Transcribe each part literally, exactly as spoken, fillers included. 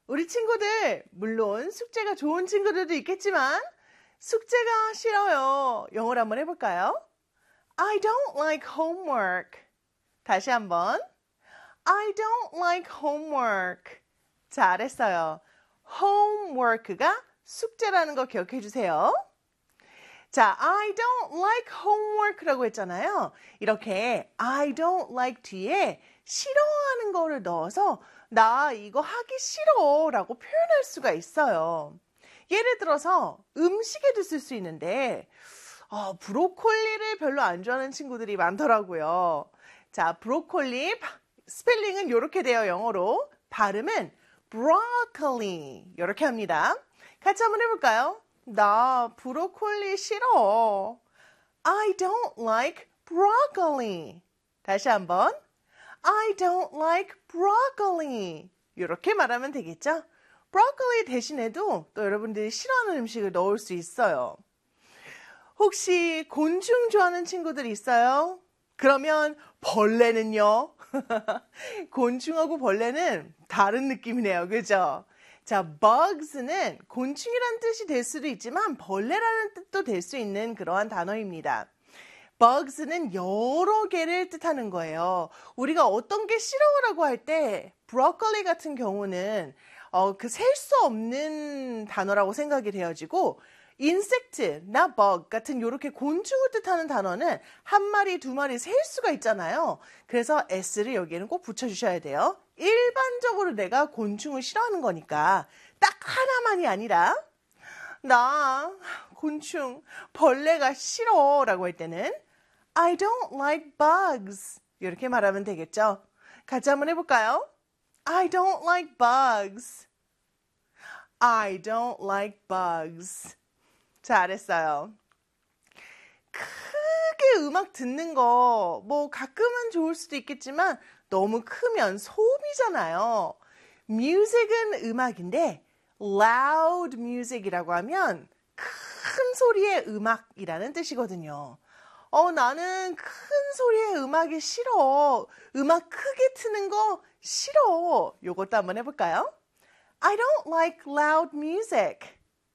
우리 친구들, 물론 숙제가 좋은 친구들도 있겠지만 숙제가 싫어요. 영어로 한번 해볼까요? I don't like homework. 다시 한번. I don't like homework. 잘했어요. homework가 숙제라는 거 기억해 주세요. 자, I don't like homework라고 했잖아요. 이렇게 I don't like 뒤에 싫어하는 거를 넣어서 나 이거 하기 싫어 라고 표현할 수가 있어요. 예를 들어서 음식에도 쓸 수 있는데 어, 브로콜리를 별로 안 좋아하는 친구들이 많더라고요. 자, 브로콜리 스펠링은 이렇게 돼요, 영어로. 발음은 broccoli 이렇게 합니다. 같이 한번 해볼까요? 나 브로콜리 싫어. I don't like broccoli. 다시 한번. I don't like broccoli. 이렇게 말하면 되겠죠? 브로콜리 대신에도 또 여러분들이 싫어하는 음식을 넣을 수 있어요. 혹시 곤충 좋아하는 친구들 있어요? 그러면 벌레는요? 곤충하고 벌레는 다른 느낌이네요. 그죠? 자, bugs는 곤충이라는 뜻이 될 수도 있지만 벌레라는 뜻도 될 수 있는 그러한 단어입니다. bugs는 여러 개를 뜻하는 거예요. 우리가 어떤 게 싫어라고 할 때 브로콜리 같은 경우는 어, 그 셀 수 없는 단어라고 생각이 되어지고 insect, 나 bug 같은 이렇게 곤충을 뜻하는 단어는 한 마리, 두 마리 셀 수가 있잖아요. 그래서 s를 여기에는 꼭 붙여주셔야 돼요. 일반적으로 내가 곤충을 싫어하는 거니까 딱 하나만이 아니라 나 곤충, 벌레가 싫어 라고 할 때는 I don't like bugs 이렇게 말하면 되겠죠. 같이 한번 해볼까요? I don't like bugs. I don't like bugs. 잘했어요. 크게 음악 듣는 거 뭐 가끔은 좋을 수도 있겠지만 너무 크면 소음이잖아요. music은 음악인데 loud music이라고 하면 큰 소리의 음악이라는 뜻이거든요. 어, 나는 큰 소리의 음악이 싫어. 음악 크게 트는 거 싫어. 요것도 한번 해볼까요? I don't like loud music.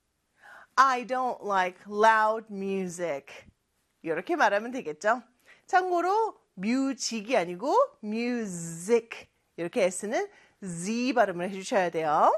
I don't like loud music. 이렇게 말하면 되겠죠? 참고로 music이 아니고 music. 이렇게 S는 Z 발음을 해주셔야 돼요.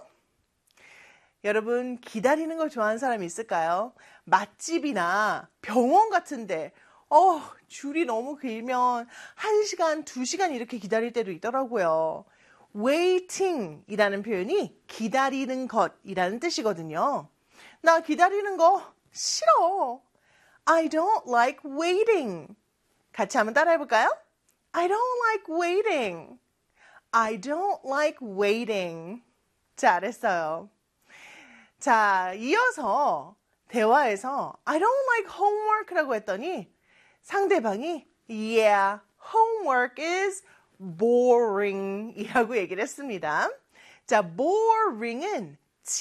여러분, 기다리는 걸 좋아하는 사람이 있을까요? 맛집이나 병원 같은데 어, 줄이 너무 길면 한 시간, 두 시간 이렇게 기다릴 때도 있더라고요. waiting 이라는 표현이 기다리는 것이라는 뜻이거든요. 나 기다리는 거 싫어. I don't like waiting. 같이 한번 따라해 볼까요? I don't like waiting. I don't like waiting. 잘했어요. 자, 이어서 대화에서 I don't like homework라고 했더니 상대방이 Yeah, homework is boring 이라고 얘기를 했습니다. 자, boring은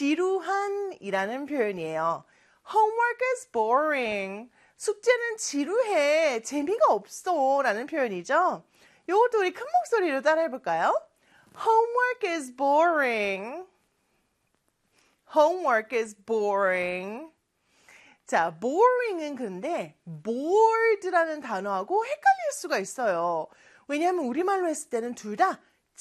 지루한이라는 표현이에요. Homework is boring. 숙제는 지루해. 재미가 없어. 라는 표현이죠. 이것도 우리 큰 목소리로 따라해 볼까요? Homework is boring. Homework is boring. 자, boring은 근데 bored라는 단어하고 헷갈릴 수가 있어요. 왜냐하면 우리말로 했을 때는 둘 다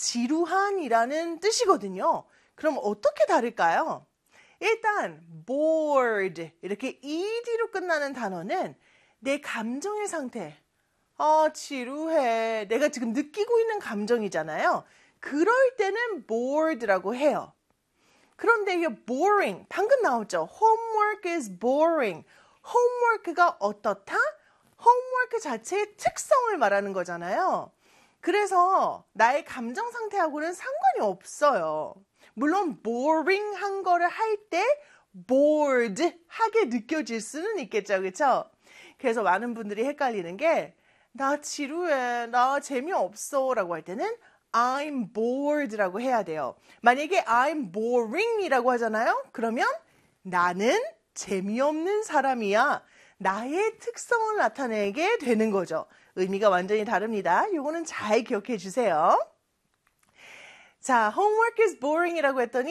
지루한이라는 뜻이거든요. 그럼 어떻게 다를까요? 일단 bored 이렇게 ed로 끝나는 단어는 내 감정의 상태. 아, 지루해. 내가 지금 느끼고 있는 감정이잖아요. 그럴 때는 bored라고 해요. 그런데 이 boring 방금 나왔죠. Homework is boring. homework가 어떻다? homework 자체의 특성을 말하는 거잖아요. 그래서 나의 감정 상태하고는 상관이 없어요. 물론 boring한 거를 할 때 bored 하게 느껴질 수는 있겠죠. 그렇죠? 그래서 많은 분들이 헷갈리는 게 나 지루해, 나 재미없어 라고 할 때는 I'm bored라고 해야 돼요. 만약에 I'm boring이라고 하잖아요. 그러면 나는 재미없는 사람이야. 나의 특성을 나타내게 되는 거죠. 의미가 완전히 다릅니다. 요거는 잘 기억해 주세요. 자, homework is boring이라고 했더니